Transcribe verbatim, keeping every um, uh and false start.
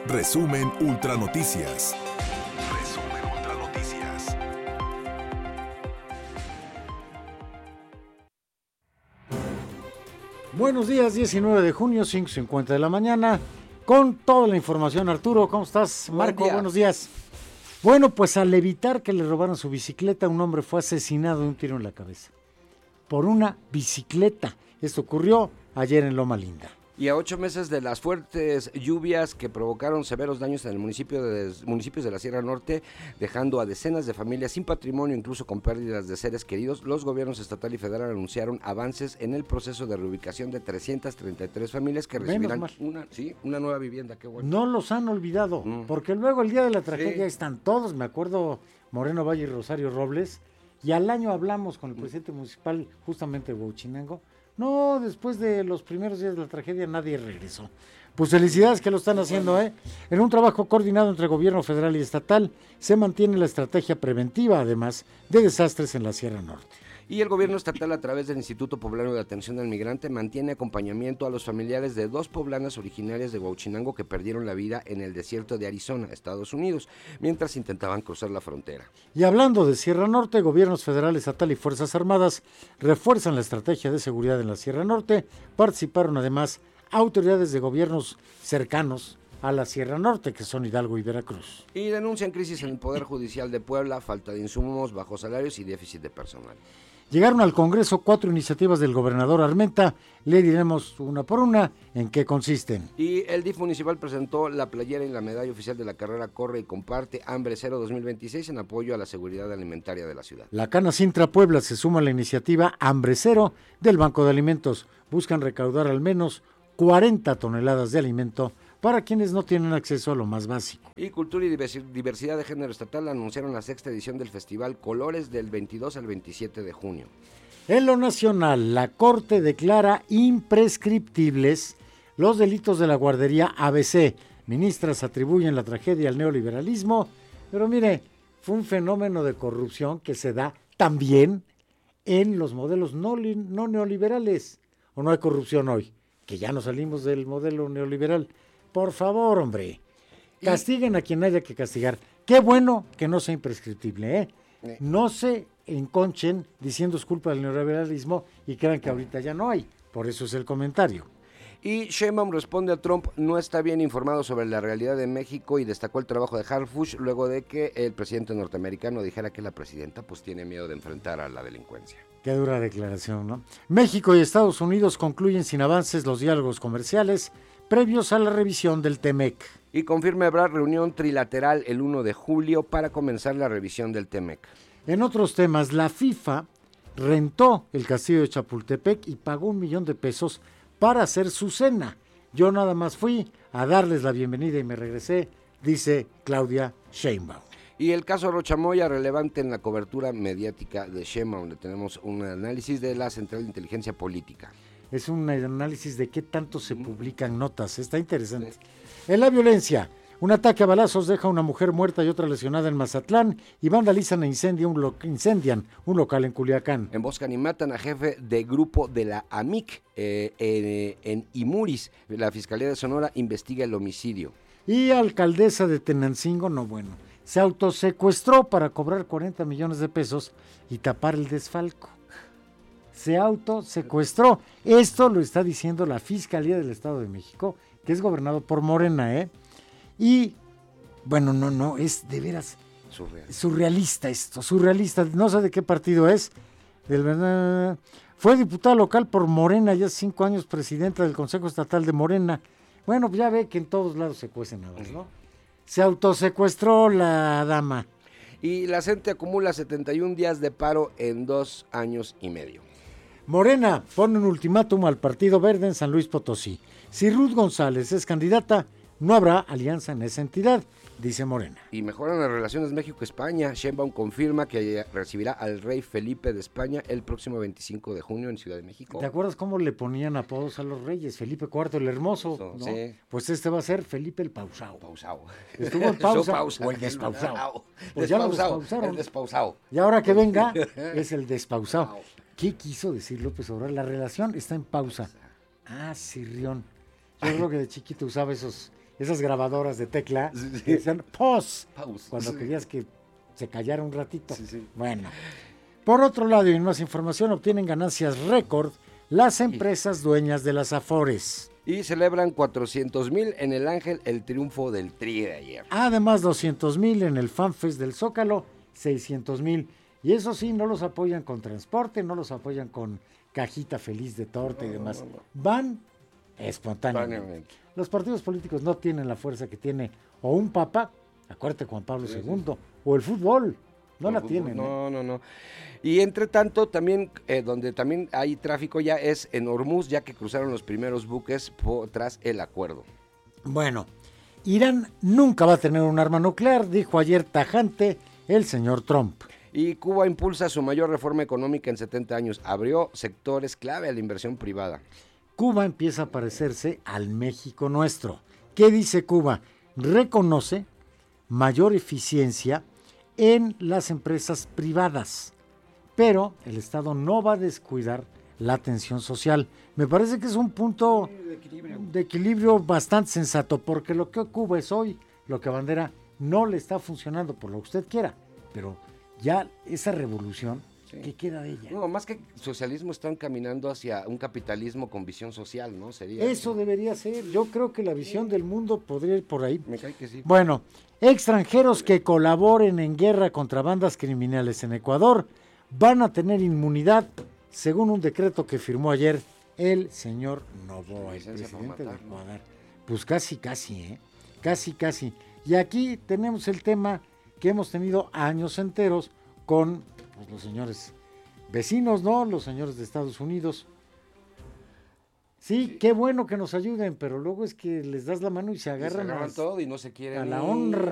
Resumen Ultra Noticias. Resumen Ultra Noticias. Buenos días, diecinueve de junio, cinco cincuenta de la mañana, con toda la información. Arturo, ¿cómo estás? Marco, Buen día. Buenos días. Bueno, pues al evitar que le robaran su bicicleta, un hombre fue asesinado de un tiro en la cabeza. Por una bicicleta. Esto ocurrió ayer en Loma Linda. Y a ocho meses de las fuertes lluvias que provocaron severos daños en el municipio de municipios de la Sierra Norte, dejando a decenas de familias sin patrimonio, incluso con pérdidas de seres queridos, los gobiernos estatal y federal anunciaron avances en el proceso de reubicación de trescientas treinta y tres familias que recibirán una, sí, una nueva vivienda. Qué bueno. No los han olvidado, mm. porque luego el día de la tragedia sí. están todos, me acuerdo, Moreno Valle y Rosario Robles, y al año hablamos con el presidente mm. municipal justamente de Huachinango. No, después de los primeros días de la tragedia nadie regresó. Pues felicidades que lo están haciendo, ¿eh? En un trabajo coordinado entre gobierno federal y estatal, se mantiene la estrategia preventiva, además, de desastres en la Sierra Norte. Y el gobierno estatal, a través del Instituto Poblano de Atención al Migrante, mantiene acompañamiento a los familiares de dos poblanas originarias de Huachinango que perdieron la vida en el desierto de Arizona, Estados Unidos, mientras intentaban cruzar la frontera. Y hablando de Sierra Norte, gobiernos federal, estatal y Fuerzas Armadas refuerzan la estrategia de seguridad en la Sierra Norte. Participaron además autoridades de gobiernos cercanos a la Sierra Norte, que son Hidalgo y Veracruz. Y denuncian crisis en el Poder Judicial de Puebla, falta de insumos, bajos salarios y déficit de personal. Llegaron al Congreso cuatro iniciativas del gobernador Armenta. Le diremos una por una en qué consisten. Y el D I F municipal presentó la playera y la medalla oficial de la carrera Corre y Comparte Hambre Cero dos mil veintiséis en apoyo a la seguridad alimentaria de la ciudad. La Cana Sintra Puebla se suma a la iniciativa Hambre Cero del Banco de Alimentos. Buscan recaudar al menos cuarenta toneladas de alimento para quienes no tienen acceso a lo más básico. Y Cultura y Diversidad de Género Estatal anunciaron la sexta edición del Festival Colores del veintidós al veintisiete de junio. En lo nacional, la Corte declara imprescriptibles los delitos de la guardería A B C. Ministras atribuyen la tragedia al neoliberalismo, pero mire, fue un fenómeno de corrupción que se da también en los modelos no, no neoliberales. ¿O no hay corrupción hoy? Que ya no salimos del modelo neoliberal. Por favor, hombre, castiguen a quien haya que castigar. Qué bueno que no sea imprescriptible, ¿eh? No se enconchen diciendo es culpa del neoliberalismo y crean que ahorita ya no hay. Por eso es el comentario. Y Sheinbaum responde a Trump, no está bien informado sobre la realidad de México, y destacó el trabajo de Harfuch luego de que el presidente norteamericano dijera que la presidenta pues tiene miedo de enfrentar a la delincuencia. Qué dura declaración, ¿no? México y Estados Unidos concluyen sin avances los diálogos comerciales previos a la revisión del T-M E C. Y confirma habrá reunión trilateral el primero de julio para comenzar la revisión del T-M E C. En otros temas, la FIFA rentó el castillo de Chapultepec y pagó un millón de pesos para hacer su cena. Yo nada más fui a darles la bienvenida y me regresé, dice Claudia Sheinbaum. Y el caso Rocha Moya, relevante en la cobertura mediática de Sheinbaum, donde tenemos un análisis de la Central de Inteligencia Política. Es un análisis de qué tanto se publican notas, está interesante. Sí. En la violencia, un ataque a balazos deja a una mujer muerta y otra lesionada en Mazatlán y vandalizan e incendian un, lo- incendian un local en Culiacán. Emboscan y matan a jefe de grupo de la A M I C eh, eh, en Imuris. La Fiscalía de Sonora investiga el homicidio. Y alcaldesa de Tenancingo, no bueno, se autosecuestró para cobrar cuarenta millones de pesos y tapar el desfalco. Se autosecuestró. Esto lo está diciendo la Fiscalía del Estado de México, que es gobernado por Morena, ¿eh? Y, bueno, no, no, es de veras Surreal. surrealista esto, surrealista. No sé de qué partido es. Del, fue diputada local por Morena, ya cinco años presidenta del Consejo Estatal de Morena. Bueno, ya ve que en todos lados se cuecen habas, ¿no? Se autosecuestró la dama. Y la gente acumula setenta y un días de paro en dos años y medio. Morena pone un ultimátum al Partido Verde en San Luis Potosí. Si Ruth González es candidata, no habrá alianza en esa entidad, dice Morena. Y mejoran las relaciones México-España. Sheinbaum confirma que recibirá al rey Felipe de España el próximo veinticinco de junio en Ciudad de México. ¿Te acuerdas cómo le ponían apodos a los reyes? Felipe cuarto el Hermoso, So, ¿no? Sí. Pues este va a ser Felipe el Pausao. Pausao. ¿Estuvo en pausa, pausa. o el despausado? No, Pues ya lo despausado, despausaron. el despausado. Y ahora que venga, es el despausado. ¿Qué quiso decir López Obrador? La relación está en pausa. Ah, Sirrión. Yo creo que de chiquito usaba esos, esas grabadoras de tecla Sí, sí. que decían pause, Pause. cuando Sí. querías que se callara un ratito. Sí, sí. Bueno, por otro lado, y en más información, obtienen ganancias récord las empresas dueñas de las Afores. Y celebran cuatrocientos mil en el Ángel el triunfo del Tri de ayer. Además, doscientos mil en el FanFest del Zócalo, seiscientos mil. Y eso sí, no los apoyan con transporte, no los apoyan con cajita feliz de torta y demás. no, no. Van espontáneamente. Espontáneamente. Los partidos políticos no tienen la fuerza que tiene o un papa, acuérdate Juan Pablo Sí, segundo, o el fútbol. No la fútbol, tienen. ¿eh? No, no, no. Y entre tanto, también, eh, donde también hay tráfico ya es en Hormuz, ya que cruzaron los primeros buques po- tras el acuerdo. Bueno, Irán nunca va a tener un arma nuclear, dijo ayer tajante el señor Trump. Y Cuba impulsa su mayor reforma económica en setenta años. Abrió sectores clave a la inversión privada. Cuba empieza a parecerse al México nuestro. ¿Qué dice Cuba? Reconoce mayor eficiencia en las empresas privadas, pero el Estado no va a descuidar la atención social. Me parece que es un punto de equilibrio bastante sensato, porque lo que Cuba es hoy, lo que Bandera no le está funcionando por lo que usted quiera, pero ya esa revolución, Sí. ¿qué queda de ella? No, más que socialismo están caminando hacia un capitalismo con visión social, ¿no? Sería. Eso debería ser. Yo creo que la visión del mundo podría ir por ahí. Me cae que sí. Bueno, extranjeros que colaboren en guerra contra bandas criminales en Ecuador van a tener inmunidad, según un decreto que firmó ayer el señor Noboa, el Licencia para presidente de matar, ¿no? Ecuador. Pues casi, casi, ¿eh? Casi, casi. Y aquí tenemos el tema que hemos tenido años enteros con pues, los señores vecinos, ¿no? Los señores de Estados Unidos. Sí, qué bueno que nos ayuden, pero luego es que les das la mano y se Y se agarran, agarran a- todo y no se quieren a la ir. honra.